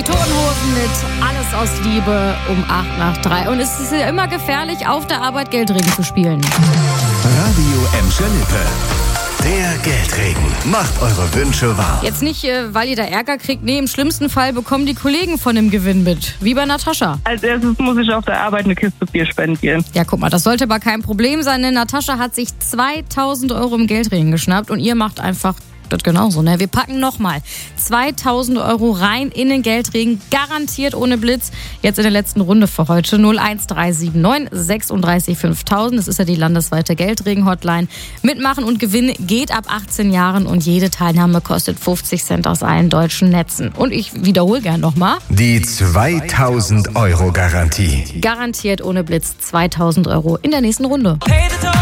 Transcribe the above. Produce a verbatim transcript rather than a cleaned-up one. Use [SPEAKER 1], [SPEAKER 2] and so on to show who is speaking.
[SPEAKER 1] Die Toten Hosen mit Alles aus Liebe um acht nach drei. Und es ist ja immer gefährlich, auf der Arbeit Geldregen zu spielen.
[SPEAKER 2] Radio Emscher Lippe. Der Geldregen. Macht eure Wünsche wahr.
[SPEAKER 1] Jetzt nicht, weil ihr da Ärger kriegt. Nee, im schlimmsten Fall bekommen die Kollegen von dem Gewinn mit. Wie bei Natascha.
[SPEAKER 3] Als erstes muss ich auf der Arbeit eine Kiste Bier spendieren.
[SPEAKER 1] Ja, guck mal, das sollte aber kein Problem sein, denn Natascha hat sich zweitausend Euro im Geldregen geschnappt und ihr macht einfach das genauso, ne? Wir packen nochmal zweitausend Euro rein in den Geldregen, garantiert ohne Blitz. Jetzt in der letzten Runde für heute null eins drei sieben neun sechsunddreißig fünftausend. Das ist ja die landesweite Geldregen-Hotline. Mitmachen und Gewinn geht ab achtzehn Jahren und jede Teilnahme kostet fünfzig Cent aus allen deutschen Netzen. Und ich wiederhole gern nochmal.
[SPEAKER 2] Die zweitausend Euro Garantie.
[SPEAKER 1] Garantiert ohne Blitz zweitausend Euro in der nächsten Runde.